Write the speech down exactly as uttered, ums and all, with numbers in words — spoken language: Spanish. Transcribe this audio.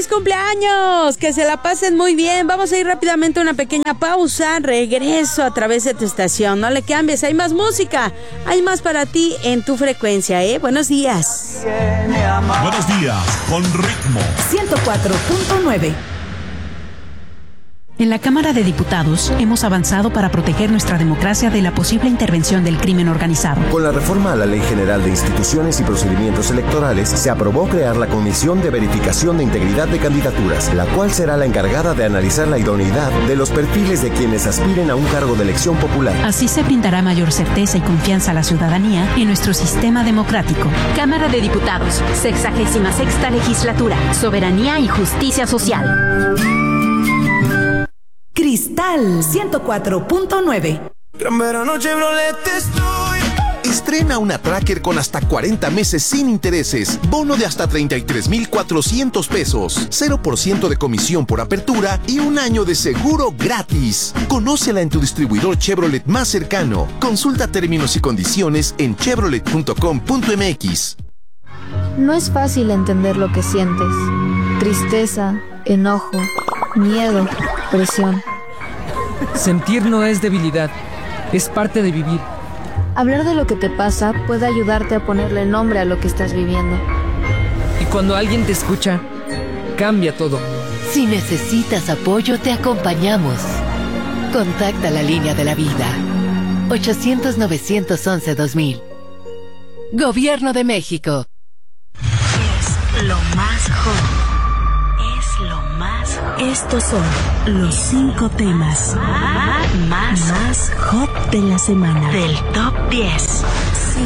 cumpleaños! Que se la pasen muy bien. Vamos a ir rápidamente a una pequeña pausa. Regreso a través de tu estación. No le cambies, hay más música. Hay más para ti en tu frecuencia, ¿eh? Buenos días. Buenos días, con ritmo. ciento cuatro punto nueve. En la Cámara de Diputados hemos avanzado para proteger nuestra democracia de la posible intervención del crimen organizado. Con la reforma a la Ley General de Instituciones y Procedimientos Electorales, se aprobó crear la Comisión de Verificación de Integridad de Candidaturas, la cual será la encargada de analizar la idoneidad de los perfiles de quienes aspiren a un cargo de elección popular. Así se brindará mayor certeza y confianza a la ciudadanía en nuestro sistema democrático. Cámara de Diputados, sexagésima sexta legislatura, soberanía y justicia social. Cristal ciento cuatro punto nueve. Gran verano Chevrolet estoy. Estrena una Tracker con hasta cuarenta meses sin intereses, bono de hasta treinta y tres mil cuatrocientos pesos, cero por ciento de comisión por apertura y un año de seguro gratis. Conócela en tu distribuidor Chevrolet más cercano. Consulta términos y condiciones en chevrolet punto com punto m x. No es fácil entender lo que sientes. Tristeza, enojo, miedo, presión. Sentir no es debilidad, es parte de vivir. Hablar de lo que te pasa puede ayudarte a ponerle nombre a lo que estás viviendo. Y cuando alguien te escucha, cambia todo. Si necesitas apoyo, te acompañamos. Contacta la línea de la vida. ochocientos, novecientos once, dos mil. Gobierno de México. Es lo más joven. Estos son los cinco temas más, más hot de la semana. Del top diez.